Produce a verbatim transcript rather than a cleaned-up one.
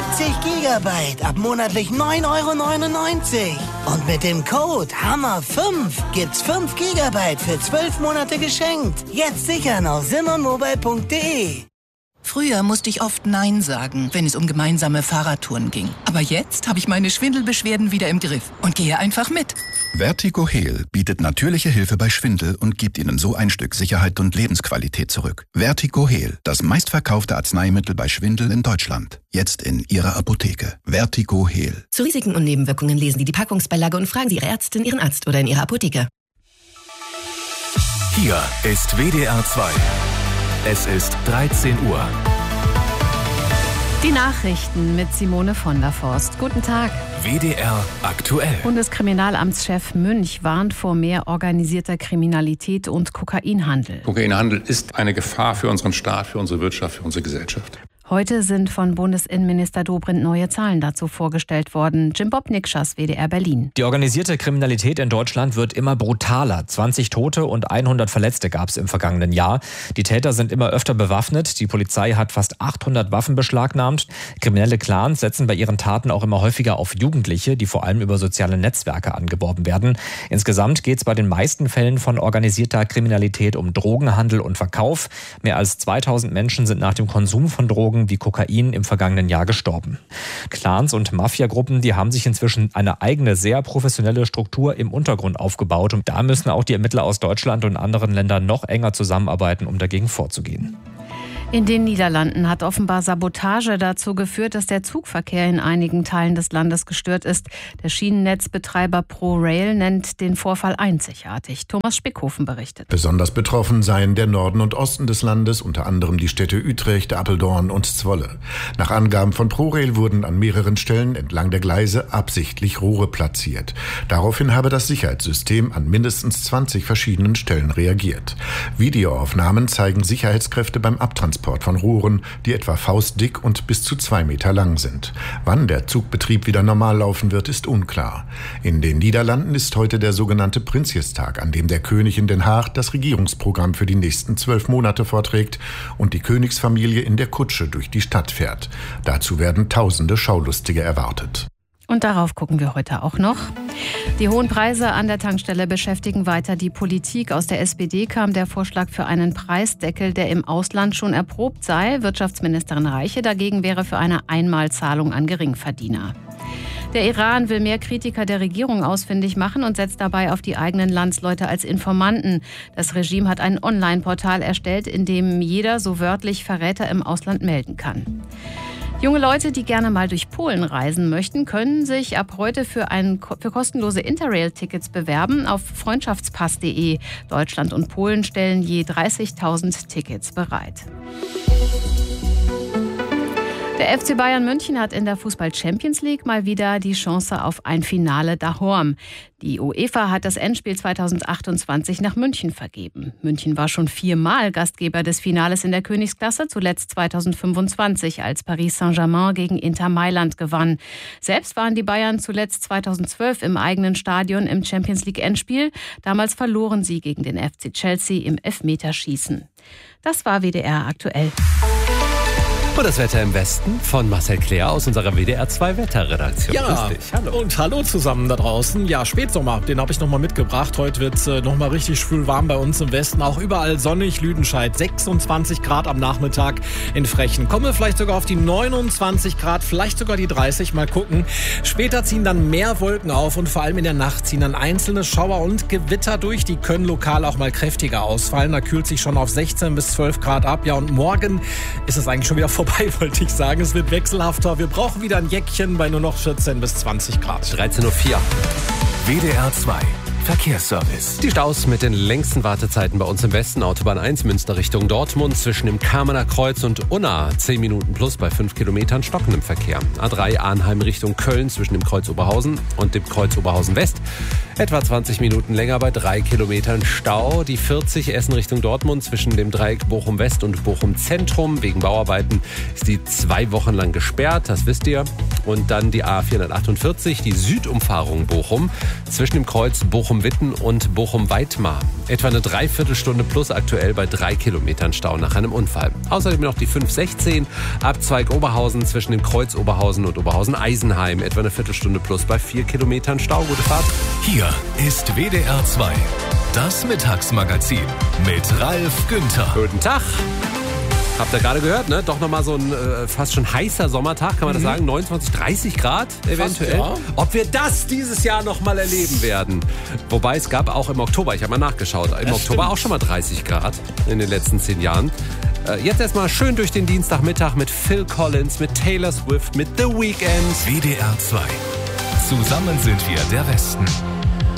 siebzig Gigabyte ab monatlich neun Euro neunundneunzig. Und mit dem Code Hammer fünf gibt's fünf Gigabyte für zwölf Monate geschenkt. Jetzt sichern auf simmermobile punkt de. Früher musste ich oft Nein sagen, wenn es um gemeinsame Fahrradtouren ging. Aber jetzt habe ich meine Schwindelbeschwerden wieder im Griff und gehe einfach mit. Vertigo Heal bietet natürliche Hilfe bei Schwindel und gibt Ihnen so ein Stück Sicherheit und Lebensqualität zurück. Vertigo Heal, das meistverkaufte Arzneimittel bei Schwindel in Deutschland. Jetzt in Ihrer Apotheke. Vertigo Heal. Zu Risiken und Nebenwirkungen lesen Sie die Packungsbeilage und fragen Sie Ihre Ärztin, Ihren Arzt oder in Ihrer Apotheke. Hier ist W D R zwei. Es ist dreizehn Uhr. Die Nachrichten mit Simone von der Forst. Guten Tag. W D R aktuell. Bundeskriminalamtschef Münch warnt vor mehr organisierter Kriminalität und Kokainhandel. Kokainhandel ist eine Gefahr für unseren Staat, für unsere Wirtschaft, für unsere Gesellschaft. Heute sind von Bundesinnenminister Dobrindt neue Zahlen dazu vorgestellt worden. Jim Bob Nikschas, W D R Berlin. Die organisierte Kriminalität in Deutschland wird immer brutaler. zwanzig Tote und hundert Verletzte gab es im vergangenen Jahr. Die Täter sind immer öfter bewaffnet. Die Polizei hat fast achthundert Waffen beschlagnahmt. Kriminelle Clans setzen bei ihren Taten auch immer häufiger auf Jugendliche, die vor allem über soziale Netzwerke angeworben werden. Insgesamt geht es bei den meisten Fällen von organisierter Kriminalität um Drogenhandel und Verkauf. Mehr als zweitausend Menschen sind nach dem Konsum von Drogen wie Kokain im vergangenen Jahr gestorben. Clans und Mafiagruppen, die haben sich inzwischen eine eigene, sehr professionelle Struktur im Untergrund aufgebaut. Und da müssen auch die Ermittler aus Deutschland und anderen Ländern noch enger zusammenarbeiten, um dagegen vorzugehen. In den Niederlanden hat offenbar Sabotage dazu geführt, dass der Zugverkehr in einigen Teilen des Landes gestört ist. Der Schienennetzbetreiber ProRail nennt den Vorfall einzigartig. Thomas Spickhofen berichtet. Besonders betroffen seien der Norden und Osten des Landes, unter anderem die Städte Utrecht, Apeldoorn und Zwolle. Nach Angaben von ProRail wurden an mehreren Stellen entlang der Gleise absichtlich Rohre platziert. Daraufhin habe das Sicherheitssystem an mindestens zwanzig verschiedenen Stellen reagiert. Videoaufnahmen zeigen Sicherheitskräfte beim Abtransport von Rohren, die etwa faustdick und bis zu zwei Meter lang sind. Wann der Zugbetrieb wieder normal laufen wird, ist unklar. In den Niederlanden ist heute der sogenannte Prinsjestag, an dem der König in Den Haag das Regierungsprogramm für die nächsten zwölf Monate vorträgt und die Königsfamilie in der Kutsche durch die Stadt fährt. Dazu werden tausende Schaulustige erwartet. Und darauf gucken wir heute auch noch. Die hohen Preise an der Tankstelle beschäftigen weiter die Politik. Aus der S P D kam der Vorschlag für einen Preisdeckel, der im Ausland schon erprobt sei. Wirtschaftsministerin Reiche dagegen wäre für eine Einmalzahlung an Geringverdiener. Der Iran will mehr Kritiker der Regierung ausfindig machen und setzt dabei auf die eigenen Landsleute als Informanten. Das Regime hat ein Online-Portal erstellt, in dem jeder so wörtlich Verräter im Ausland melden kann. Junge Leute, die gerne mal durch Polen reisen möchten, können sich ab heute für, ein, für kostenlose Interrail-Tickets bewerben auf freundschaftspass punkt de. Deutschland und Polen stellen je dreißigtausend Tickets bereit. Der F C Bayern München hat in der Fußball-Champions League mal wieder die Chance auf ein Finale daheim. Die UEFA hat das Endspiel zweitausendachtundzwanzig nach München vergeben. München war schon viermal Gastgeber des Finales in der Königsklasse, zuletzt zweitausendfünfundzwanzig, als Paris Saint-Germain gegen Inter Mailand gewann. Selbst waren die Bayern zuletzt zweitausendzwölf im eigenen Stadion im Champions League Endspiel. Damals verloren sie gegen den F C Chelsea im Elfmeterschießen. Das war W D R aktuell. Und das Wetter im Westen von Marcel Claire aus unserer W D R zwei Wetterredaktion. Ja, hallo. Und hallo zusammen da draußen. Ja, Spätsommer, den habe ich nochmal mitgebracht. Heute wird es äh, nochmal richtig schwül warm bei uns im Westen. Auch überall sonnig, Lüdenscheid sechsundzwanzig Grad am Nachmittag. In Frechen kommen wir vielleicht sogar auf die neunundzwanzig Grad, vielleicht sogar die dreißig. Mal gucken. Später ziehen dann mehr Wolken auf und vor allem in der Nacht ziehen dann einzelne Schauer und Gewitter durch. Die können lokal auch mal kräftiger ausfallen. Da kühlt sich schon auf sechzehn bis zwölf Grad ab. Ja, und morgen ist es eigentlich schon wieder vorbei. Wollte ich sagen, es wird wechselhafter. Wir brauchen wieder ein Jäckchen bei nur noch vierzehn bis zwanzig Grad. dreizehn Uhr vier. W D R zwei Verkehrsservice. Die Staus mit den längsten Wartezeiten bei uns im Westen. Autobahn eins Münster Richtung Dortmund zwischen dem Kamener Kreuz und Unna. zehn Minuten plus bei fünf Kilometern stockendem Verkehr. A drei Arnheim Richtung Köln zwischen dem Kreuz Oberhausen und dem Kreuz Oberhausen West. Etwa zwanzig Minuten länger bei drei Kilometern Stau. Die vierzig Essen Richtung Dortmund zwischen dem Dreieck Bochum West und Bochum Zentrum. Wegen Bauarbeiten ist die zwei Wochen lang gesperrt, das wisst ihr. Und dann die A vierhundertachtundvierzig, die Südumfahrung Bochum, zwischen dem Kreuz Bochum-Witten und Bochum-Weitmar. Etwa eine Dreiviertelstunde plus aktuell bei drei Kilometern Stau nach einem Unfall. Außerdem noch die fünf sechzehn, Abzweig Oberhausen zwischen dem Kreuz Oberhausen und Oberhausen-Eisenheim. Etwa eine Viertelstunde plus bei vier Kilometern Stau. Gute Fahrt. Hier ist W D R zwei, das Mittagsmagazin mit Ralf Günther. Guten Tag. Habt ihr gerade gehört, ne? Doch nochmal so ein äh, fast schon heißer Sommertag, kann man das sagen? neunundzwanzig, dreißig Grad eventuell. Fast, ja. Ob wir das dieses Jahr nochmal erleben werden. Wobei es gab auch im Oktober, ich habe mal nachgeschaut, im das Oktober stimmt. auch schon mal dreißig Grad in den letzten zehn Jahren. Äh, jetzt erstmal schön durch den Dienstagmittag mit Phil Collins, mit Taylor Swift, mit The Weeknd. W D R zwei. Zusammen sind wir der Westen.